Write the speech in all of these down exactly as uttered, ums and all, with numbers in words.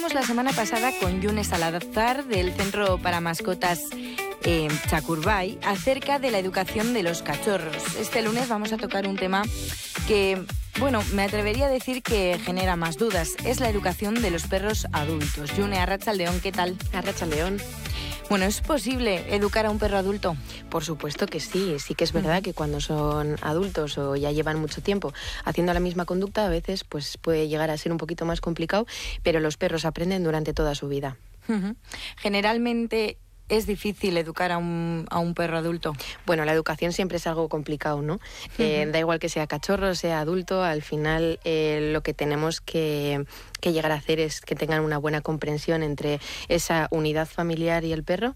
hablábamos la semana pasada con Yune Salazar del Centro para Mascotas eh, Chacurbay acerca de la educación de los cachorros. Este lunes vamos a tocar un tema que, bueno, me atrevería a decir que genera más dudas. Es la educación de los perros adultos. Yune, Arratsaldeon, ¿qué tal? Arratsaldeon. Bueno, ¿es posible educar a un perro adulto? Por supuesto que sí. Sí que es verdad que cuando son adultos o ya llevan mucho tiempo haciendo la misma conducta, a veces pues, puede llegar a ser un poquito más complicado, pero los perros aprenden durante toda su vida. Uh-huh. Generalmente ¿es difícil educar a un, a un perro adulto? Bueno, la educación siempre es algo complicado, ¿no? Uh-huh. Eh, da igual que sea cachorro, sea adulto, al final eh, lo que tenemos que, que llegar a hacer es que tengan una buena comprensión entre esa unidad familiar y el perro.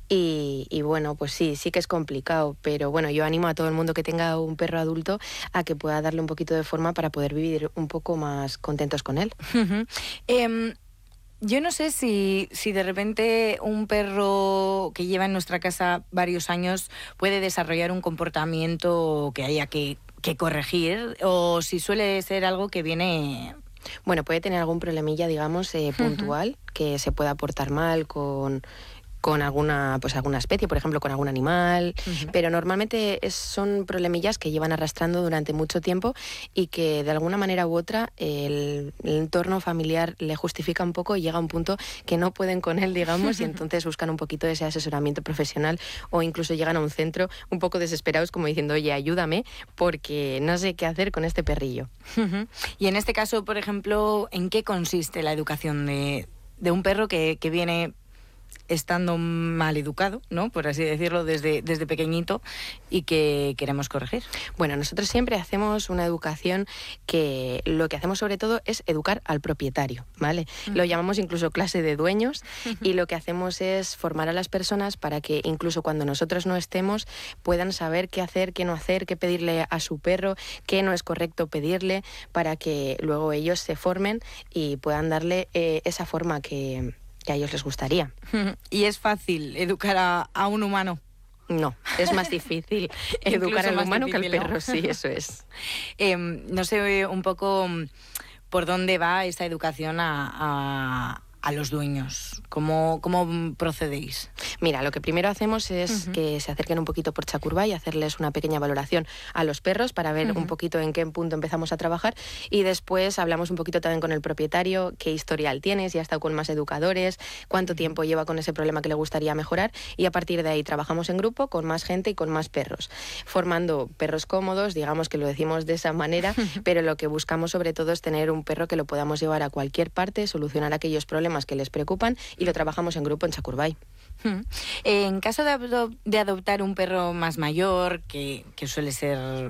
Y, y bueno, pues sí, sí que es complicado, pero bueno, yo animo a todo el mundo que tenga un perro adulto a que pueda darle un poquito de forma para poder vivir un poco más contentos con él. Uh-huh. eh, Yo no sé si, si de repente un perro que lleva en nuestra casa varios años puede desarrollar un comportamiento que haya que, que corregir, o si suele ser algo que viene... Bueno, puede tener algún problemilla, digamos, eh, puntual, uh-huh. que se pueda portar mal con... con alguna pues alguna especie, por ejemplo, con algún animal, uh-huh. pero normalmente es, son problemillas que llevan arrastrando durante mucho tiempo y que de alguna manera u otra el, el entorno familiar le justifica un poco y llega a un punto que no pueden con él, digamos, y entonces buscan un poquito de ese asesoramiento profesional o incluso llegan a un centro un poco desesperados como diciendo, oye, ayúdame porque no sé qué hacer con este perrillo. Uh-huh. Y en este caso, por ejemplo, ¿en qué consiste la educación de, de un perro que, que viene estando mal educado, ¿no?, por así decirlo, desde, desde pequeñito y que queremos corregir? Bueno, nosotros siempre hacemos una educación que lo que hacemos sobre todo es educar al propietario, ¿vale? Uh-huh. Lo llamamos incluso clase de dueños uh-huh. y lo que hacemos es formar a las personas para que incluso cuando nosotros no estemos puedan saber qué hacer, qué no hacer, qué pedirle a su perro, qué no es correcto pedirle, para que luego ellos se formen y puedan darle eh, esa forma que... que a ellos les gustaría. ¿Y es fácil educar a, a un humano? No, es más difícil educar al humano difícil, que al perro, ¿no? Sí, eso es. eh, no sé un poco por dónde va esta educación a, a, a los dueños. ¿Cómo, cómo procedéis? Mira, lo que primero hacemos es uh-huh. que se acerquen un poquito por Chacurbay y hacerles una pequeña valoración a los perros para ver uh-huh. un poquito en qué punto empezamos a trabajar, y después hablamos un poquito también con el propietario, qué historial tiene, si ha estado con más educadores, cuánto tiempo lleva con ese problema que le gustaría mejorar, y a partir de ahí trabajamos en grupo con más gente y con más perros, formando perros cómodos, digamos que lo decimos de esa manera, pero lo que buscamos sobre todo es tener un perro que lo podamos llevar a cualquier parte, solucionar aquellos problemas que les preocupan, y lo trabajamos en grupo en Chacurbay. Hmm. En caso de, adop- de adoptar un perro más mayor, que, que suele ser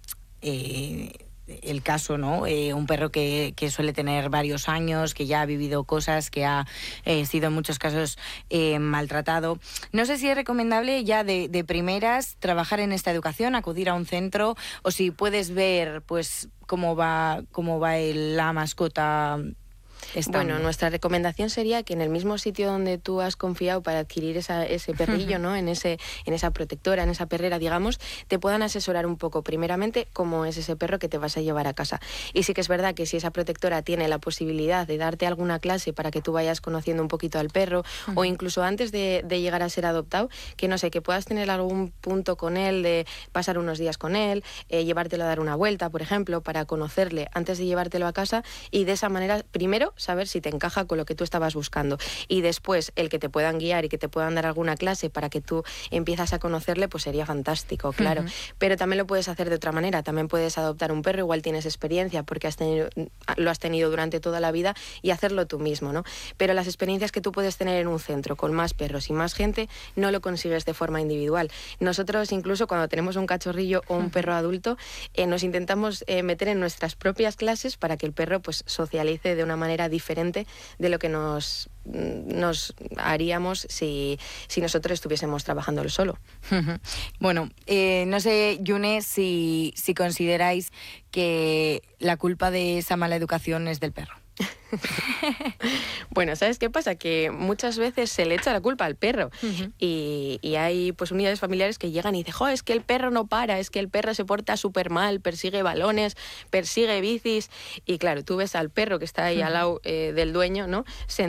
eh, el caso, ¿no? Eh, un perro que, que suele tener varios años, que ya ha vivido cosas, que ha eh, sido en muchos casos eh, maltratado. No sé si es recomendable ya de, de primeras trabajar en esta educación, acudir a un centro, o si puedes ver pues cómo va, cómo va el, la mascota. Estando. Bueno, nuestra recomendación sería que en el mismo sitio donde tú has confiado para adquirir esa, ese perrillo, uh-huh. ¿no?, en ese, en esa protectora, en esa perrera, digamos, te puedan asesorar un poco, primeramente, cómo es ese perro que te vas a llevar a casa. Y sí que es verdad que si esa protectora tiene la posibilidad de darte alguna clase para que tú vayas conociendo un poquito al perro, uh-huh. o incluso antes de, de llegar a ser adoptado, que no sé, que puedas tener algún punto con él, de pasar unos días con él, eh, llevártelo a dar una vuelta, por ejemplo, para conocerle antes de llevártelo a casa, y de esa manera, primero, saber si te encaja con lo que tú estabas buscando, y después el que te puedan guiar y que te puedan dar alguna clase para que tú empiezas a conocerle, pues sería fantástico, claro. Uh-huh. Pero también lo puedes hacer de otra manera, también puedes adoptar un perro, igual tienes experiencia porque has tenido, lo has tenido durante toda la vida, y hacerlo tú mismo, ¿no? Pero las experiencias que tú puedes tener en un centro con más perros y más gente, no lo consigues de forma individual. Nosotros incluso cuando tenemos un cachorrillo o un uh-huh. perro adulto, eh, nos intentamos eh, meter en nuestras propias clases para que el perro pues socialice de una manera diferente de lo que nos, nos haríamos si, si nosotros estuviésemos trabajándolo solo. Uh-huh. Bueno, eh, no sé, Yune, si, si consideráis que la culpa de esa mala educación es del perro. Bueno, ¿sabes qué pasa? Que muchas veces se le echa la culpa al perro. Uh-huh. y, y hay pues unidades familiares que llegan y dicen, jo, es que el perro no para, es que el perro se porta súper mal, persigue balones, persigue bicis, y claro, tú ves al perro que está ahí uh-huh. al lado eh, del dueño, ¿no?,